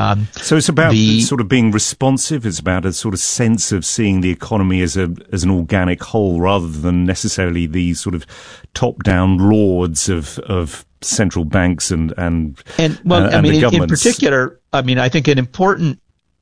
So it's about sort of being responsive. It's about a sort of sense of seeing the economy as an organic whole, rather than necessarily the sort of top-down lords of central banks and the governments. In particular, I think an important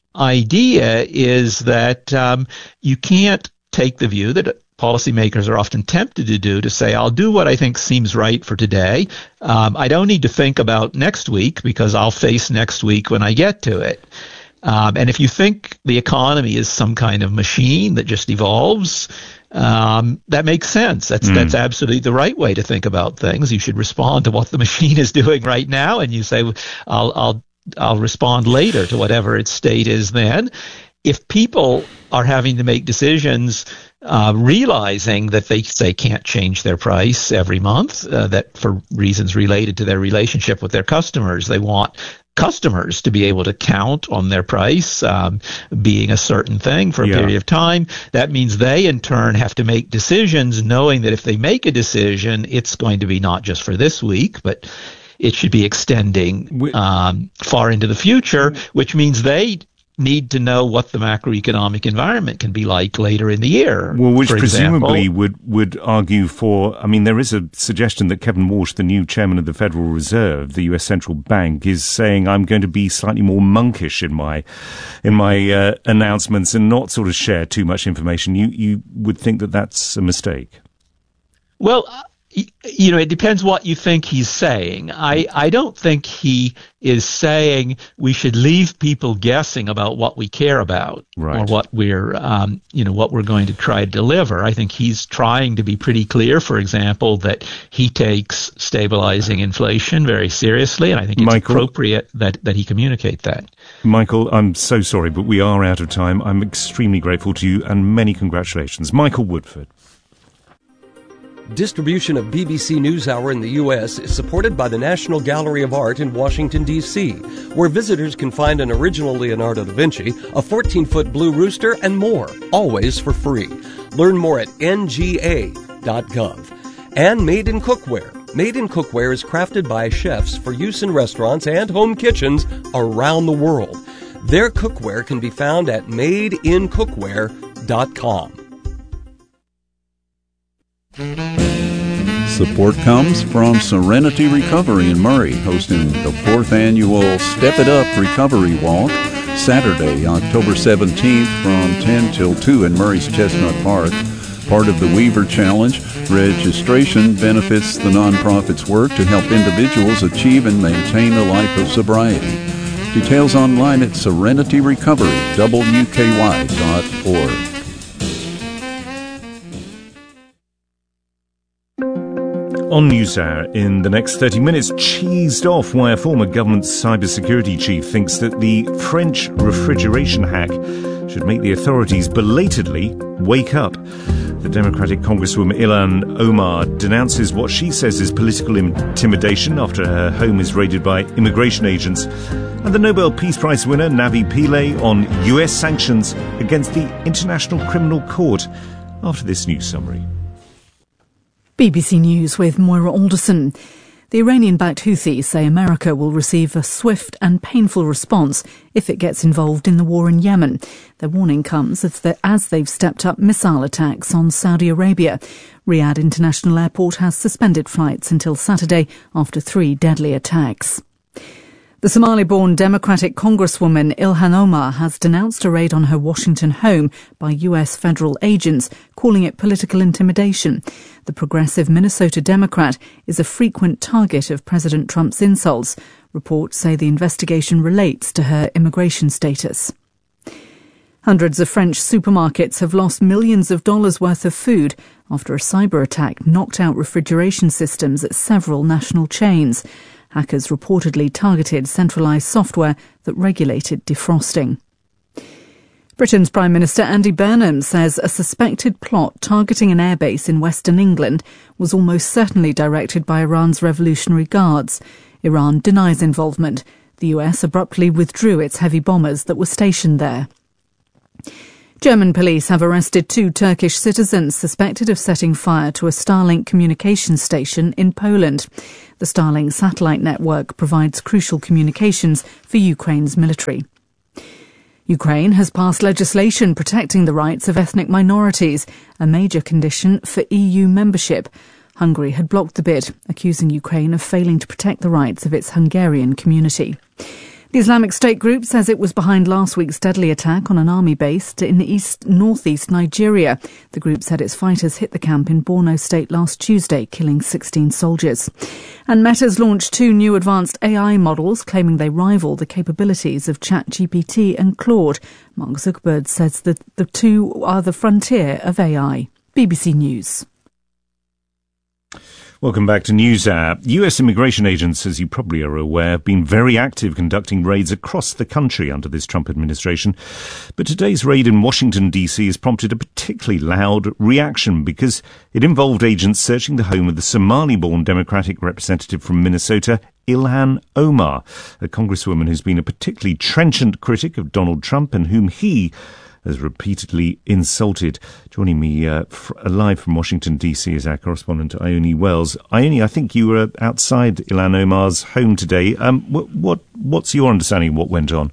idea is that you can't take the view that policymakers are often tempted to do, to say, I'll do what I think seems right for today. I don't need to think about next week because I'll face next week when I get to it. And if you think the economy is some kind of machine that just evolves, that makes sense. That's absolutely the right way to think about things. You should respond to what the machine is doing right now, and you say, I'll respond later to whatever its state is then. If people are having to make decisions realizing that they can't change their price every month, that for reasons related to their relationship with their customers, they want customers to be able to count on their price being a certain thing for a period of time. That means they, in turn, have to make decisions knowing that if they make a decision, it's going to be not just for this week, but it should be extending far into the future, which means they need to know what the macroeconomic environment can be like later in the year. Well, which presumably would argue for, there is a suggestion that Kevin Walsh, the new chairman of the Federal Reserve, the US Central Bank, is saying, I'm going to be slightly more monkish in my announcements and not sort of share too much information. You would think that that's a mistake? Well, it depends what you think he's saying. I don't think he is saying we should leave people guessing about what we care about or what we're, what we're going to try to deliver. I think he's trying to be pretty clear, for example, that he takes stabilizing inflation very seriously, and I think it's appropriate that he communicate that. Michael, I'm so sorry, but we are out of time. I'm extremely grateful to you, and many congratulations. Michael Woodford. Distribution of BBC NewsHour in the U.S. is supported by the National Gallery of Art in Washington, D.C., where visitors can find an original Leonardo da Vinci, a 14-foot blue rooster, and more, always for free. Learn more at nga.gov. And Made in Cookware. Made in Cookware is crafted by chefs for use in restaurants and home kitchens around the world. Their cookware can be found at madeincookware.com. Support comes from Serenity Recovery in Murray, hosting the 4th annual Step It Up Recovery Walk, Saturday, October 17th from 10 till 2 in Murray's Chestnut Park. Part of the Weaver Challenge, registration benefits the nonprofit's work to help individuals achieve and maintain a life of sobriety. Details online at serenityrecoverywky.org. On NewsHour, in the next 30 minutes, cheesed off why a former government cybersecurity chief thinks that the French refrigeration hack should make the authorities belatedly wake up. The Democratic Congresswoman Ilhan Omar denounces what she says is political intimidation after her home is raided by immigration agents. And the Nobel Peace Prize winner Navi Pillay on US sanctions against the International Criminal Court after this news summary. BBC News with Moira Alderson. The Iranian-backed Houthis say America will receive a swift and painful response if it gets involved in the war in Yemen. Their warning comes as they've stepped up missile attacks on Saudi Arabia. Riyadh International Airport has suspended flights until Saturday after 3 deadly attacks. The Somali-born Democratic Congresswoman Ilhan Omar has denounced a raid on her Washington home by US federal agents, calling it political intimidation. The progressive Minnesota Democrat is a frequent target of President Trump's insults. Reports say the investigation relates to her immigration status. Hundreds of French supermarkets have lost millions of dollars worth of food after a cyber attack knocked out refrigeration systems at several national chains. Hackers reportedly targeted centralised software that regulated defrosting. Britain's Prime Minister Andy Burnham says a suspected plot targeting an airbase in Western England was almost certainly directed by Iran's Revolutionary Guards. Iran denies involvement. The US abruptly withdrew its heavy bombers that were stationed there. German police have arrested 2 Turkish citizens suspected of setting fire to a Starlink communications station in Poland. The Starlink satellite network provides crucial communications for Ukraine's military. Ukraine has passed legislation protecting the rights of ethnic minorities, a major condition for EU membership. Hungary had blocked the bid, accusing Ukraine of failing to protect the rights of its Hungarian community. The Islamic State group says it was behind last week's deadly attack on an army base in northeast Nigeria. The group said its fighters hit the camp in Borno State last Tuesday, killing 16 soldiers. And Meta's launched 2 new advanced AI models, claiming they rival the capabilities of ChatGPT and Claude. Mark Zuckerberg says that the 2 are the frontier of AI. BBC News. Welcome back to NewsHour. US immigration agents, as you probably are aware, have been very active conducting raids across the country under this Trump administration. But today's raid in Washington, D.C. has prompted a particularly loud reaction because it involved agents searching the home of the Somali-born Democratic representative from Minnesota, Ilhan Omar, a congresswoman who's been a particularly trenchant critic of Donald Trump and whom he has repeatedly insulted. Joining me live from Washington, D.C. is our correspondent, Ione Wells. Ione, I think you were outside Ilhan Omar's home today. What's your understanding of what went on?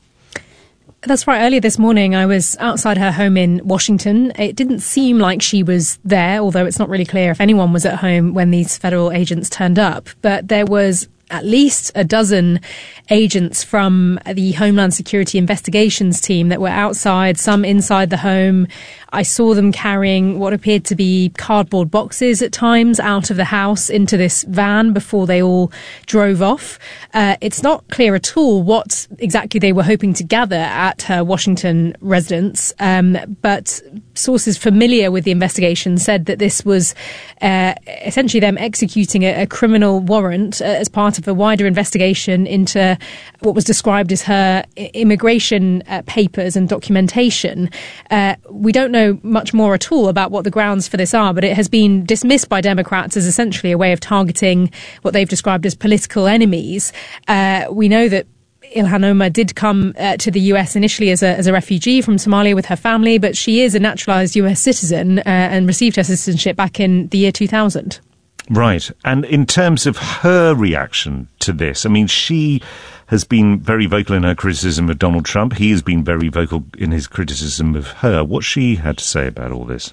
That's right. Earlier this morning, I was outside her home in Washington. It didn't seem like she was there, although it's not really clear if anyone was at home when these federal agents turned up. But there was at least a dozen agents from the Homeland Security Investigations team that were outside, some inside the home. I saw them carrying what appeared to be cardboard boxes at times out of the house into this van before they all drove off. It's not clear at all what exactly they were hoping to gather at her Washington residence, but sources familiar with the investigation said that this was essentially them executing a criminal warrant as part of a wider investigation into what was described as her immigration papers and documentation. We don't know much more at all about what the grounds for this are, but it has been dismissed by Democrats as essentially a way of targeting what they've described as political enemies. We know that Ilhan Omar did come to the US initially as a refugee from Somalia with her family, but she is a naturalized US citizen and received her citizenship back in the year 2000. Right. And in terms of her reaction to this, I mean, she has been very vocal in her criticism of Donald Trump. He has been very vocal in his criticism of her. What's she had to say about all this?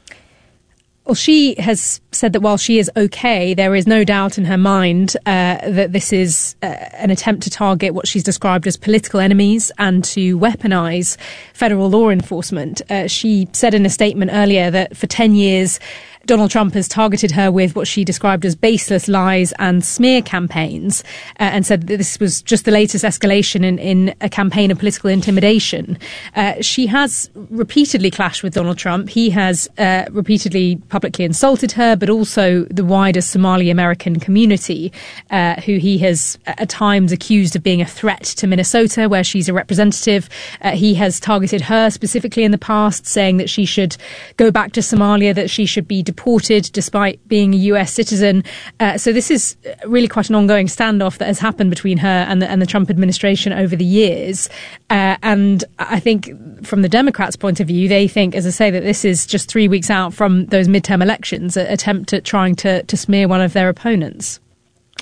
Well, she has said that while she is okay, there is no doubt in her mind that this is an attempt to target what she's described as political enemies and to weaponize federal law enforcement. She said in a statement earlier that for 10 years, Donald Trump has targeted her with what she described as baseless lies and smear campaigns, and said that this was just the latest escalation in a campaign of political intimidation. She has repeatedly clashed with Donald Trump. He has repeatedly publicly insulted her, but also the wider Somali American community, who he has at times accused of being a threat to Minnesota, where she's a representative. He has targeted her specifically in the past, saying that she should go back to Somalia, that she should be deported despite being a US citizen. So this is really quite an ongoing standoff that has happened between her and the Trump administration over the years. And I think from the Democrats' point of view, they think, as I say, that this is just 3 weeks out from those midterm elections, an attempt at trying to smear one of their opponents.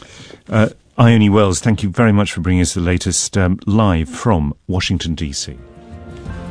Ione Wells, thank you very much for bringing us the latest live from Washington, D.C.